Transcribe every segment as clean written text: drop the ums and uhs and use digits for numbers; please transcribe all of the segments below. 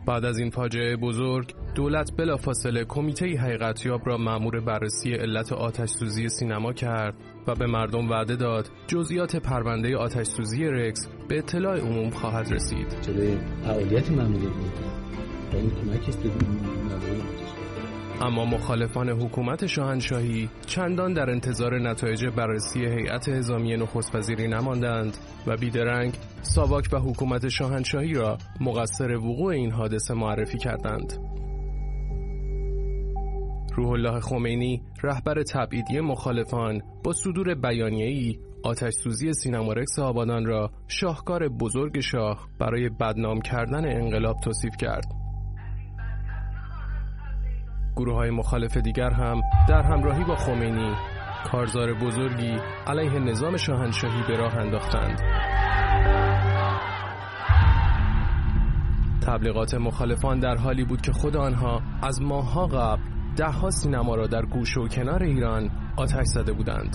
بعد از این فاجعه بزرگ، دولت بلافاصله کمیته حقیقتیاب را مأمور بررسی علت آتش‌سوزی سینما کرد و به مردم وعده داد جزئیات پرونده آتش‌سوزی رکس به اطلاع عموم خواهد رسید. جلوی فعالیت مأمورین با این کمک است به مأمورین. اما مخالفان حکومت شاهنشاهی چندان در انتظار نتایج بررسی هیئت نظامی نخست وزیری نماندند و بیدرنگ ساواک و حکومت شاهنشاهی را مقصر وقوع این حادثه معرفی کردند. روح الله خمینی، رهبر تبعیدی مخالفان، با صدور بیانیه‌ای آتش‌سوزی سینما رکس آبادان را شاهکار بزرگ شاه برای بدنام کردن انقلاب توصیف کرد. گروه‌های مخالف دیگر هم در همراهی با خمینی کارزار بزرگی علیه نظام شاهنشاهی به راه انداختند. تبلیغات مخالفان در حالی بود که خود آنها از ماه‌ها قبل ده‌ها سینما را در گوشه و کنار ایران آتش زده بودند.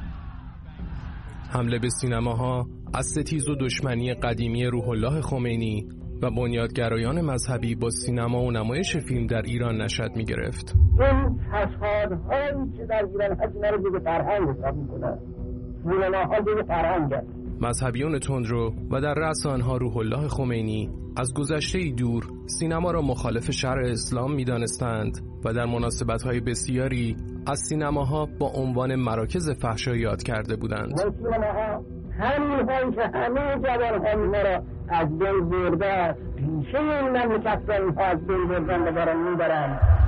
حمله به سینماها از ستیز و دشمنی قدیمی روح الله خمینی و بنیادگرایان مذهبی با سینما و نمایش فیلم در ایران نشأت می‌گرفت. این فسادهایی که در ایران هست اینا رو به فرهنگ حساب می‌کنن. سینماها به فرهنگ است. مذهبیون تندرو و در رأس آنها روح الله خمینی از گذشته‌ای دور سینما را مخالف شرع اسلام می‌دانستند و در مناسبت‌های بسیاری از سینماها با عنوان مراکز فحشا یاد کرده بودند. سینماها همین هایی که همه جوان‌ها ما را از بین برده است. پیشه این مملکت را از بین بردن و دارن می‌برند.